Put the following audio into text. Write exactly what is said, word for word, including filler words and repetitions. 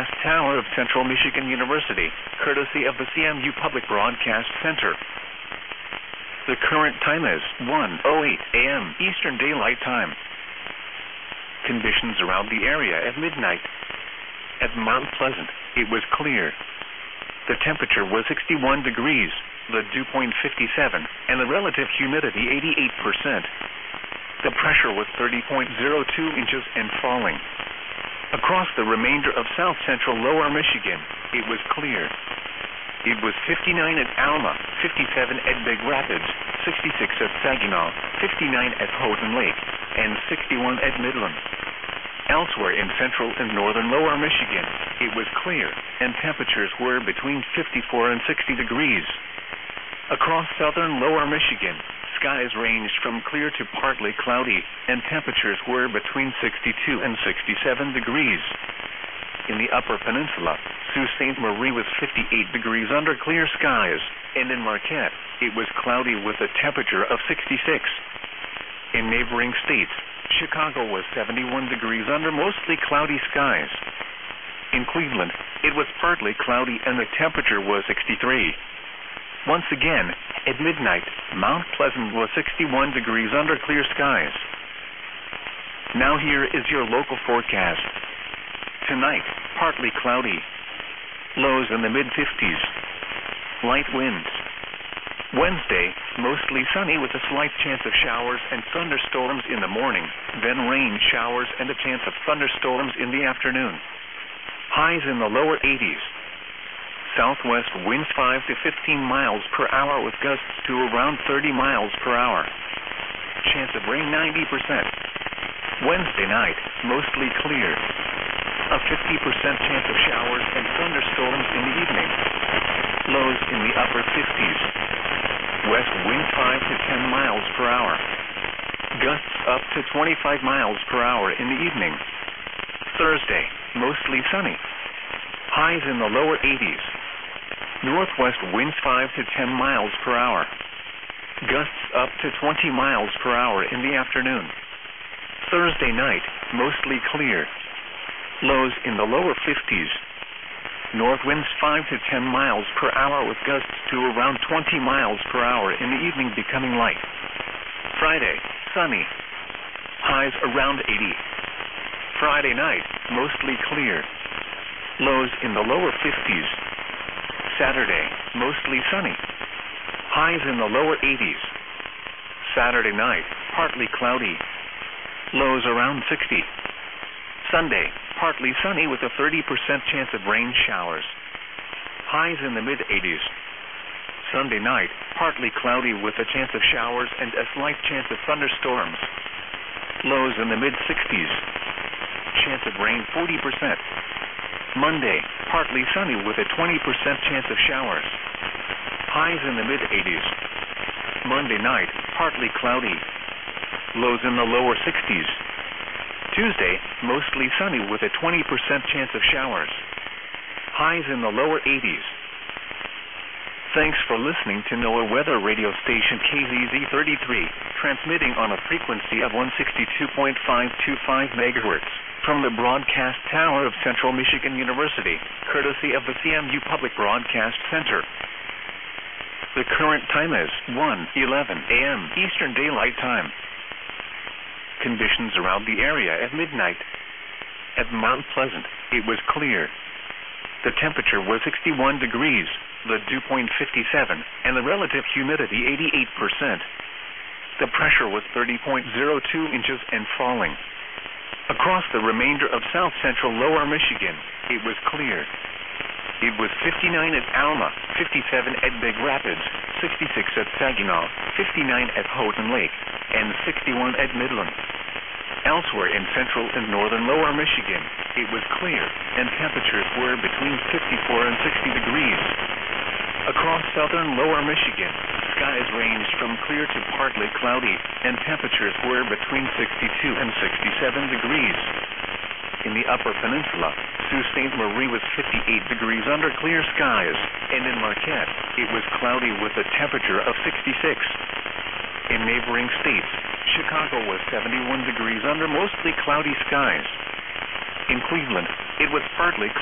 broadcast tower of Central Michigan University, courtesy of the C M U Public Broadcast Center. The current time is one oh eight a m Eastern Daylight Time. Conditions around the area at midnight. At Mount Pleasant, it was clear. The temperature was sixty-one degrees, the dew point fifty-seven, and the relative humidity eighty-eight percent. The pressure was thirty point zero two inches and falling. Across the remainder of south-central lower Michigan, it was clear. It was fifty-nine at Alma, fifty-seven at Big Rapids, sixty-six at Saginaw, fifty-nine at Houghton Lake, and sixty-one at Midland. Elsewhere in central and northern lower Michigan, it was clear, and temperatures were between fifty-four and sixty degrees. Across southern lower Michigan, skies ranged from clear to partly cloudy, and temperatures were between sixty-two and sixty-seven degrees. In the upper peninsula, Sault Ste. Marie was fifty-eight degrees under clear skies, and in Marquette, it was cloudy with a temperature of sixty-six. In neighboring states, Chicago was seventy-one degrees under mostly cloudy skies. In Cleveland, it was partly cloudy and the temperature was sixty-three. Once again, at midnight, Mount Pleasant was sixty-one degrees under clear skies. Now here is your local forecast. Tonight, partly cloudy. Lows in the mid fifties. Light winds. Wednesday, mostly sunny with a slight chance of showers and thunderstorms in the morning, then rain, showers, and a chance of thunderstorms in the afternoon. Highs in the lower eighties. Southwest winds five to fifteen miles per hour with gusts to around thirty miles per hour. Chance of rain ninety percent. Wednesday night, mostly clear. A fifty percent chance of showers and thunderstorms in the evening. Lows in the upper fifties. West winds five to ten miles per hour. Gusts up to twenty-five miles per hour in the evening. Thursday, mostly sunny. Highs in the lower eighties. Northwest winds five to ten miles per hour. Gusts up to twenty miles per hour in the afternoon. Thursday night, mostly clear. Lows in the lower fifties. North winds five to ten miles per hour with gusts to around twenty miles per hour in the evening becoming light. Friday, sunny. Highs around eighty. Friday night, mostly clear. Lows in the lower fifties. Saturday, mostly sunny. Highs in the lower eighties. Saturday night, partly cloudy. Lows around sixty. Sunday, partly sunny with a thirty percent chance of rain showers. Highs in the mid eighties. Sunday night, partly cloudy with a chance of showers and a slight chance of thunderstorms. Lows in the mid sixties. Chance of rain forty percent. Monday, partly sunny with a twenty percent chance of showers. Highs in the mid eighties. Monday night, partly cloudy. Lows in the lower sixties. Tuesday, mostly sunny with a twenty percent chance of showers. Highs in the lower eighties. Thanks for listening to NOAA Weather Radio Station K Z Z thirty-three, transmitting on a frequency of one sixty-two point five two five megahertz from the broadcast tower of Central Michigan University, courtesy of the C M U Public Broadcast Center. The current time is one eleven a m Eastern Daylight Time. Conditions around the area at midnight. At Mount Pleasant, it was clear. The temperature was sixty-one degrees, the dew point fifty-seven, and the relative humidity eighty-eight percent. The pressure was thirty point zero two inches and falling. Across the remainder of south-central lower Michigan, it was clear. It was fifty-nine at Alma, fifty-seven at Big Rapids, sixty-six at Saginaw, fifty-nine at Houghton Lake, and sixty-one at Midland. Elsewhere in central and northern lower Michigan, it was clear, and temperatures were between fifty-four and sixty degrees. Across southern lower Michigan, skies ranged from clear to partly cloudy, and temperatures were between sixty-two and sixty-seven degrees. In the upper peninsula, Sault Ste. Marie was fifty-eight degrees under clear skies, and in Marquette, it was cloudy with a temperature of sixty-six. In neighboring states, Chicago was seventy-one degrees under mostly cloudy skies. In Cleveland, it was partly